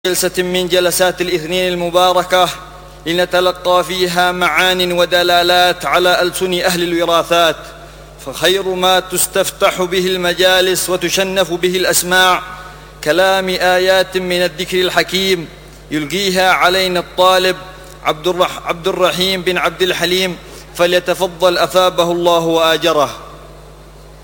جلسة من جلسات الاثنين المباركة لنتلقى فيها معان ودلالات على ألسن أهل الوراثات، فخير ما تستفتح به المجالس وتشنف به الأسماع كلام آيات من الذكر الحكيم يلقيها علينا الطالب عبد الرحيم بن عبد الحليم، فليتفضل أثابه الله وآجره.